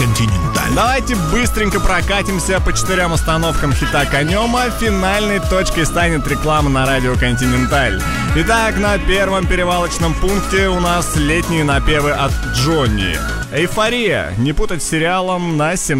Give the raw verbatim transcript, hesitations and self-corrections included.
Континенталь. Давайте быстренько прокатимся по четырем остановкам хита «Конем», а финальной точкой станет реклама на радио «Континенталь». Итак, на первом перевалочном пункте у нас летние напевы от Джонни. «Эйфория», не путать с сериалом, на семнадцатом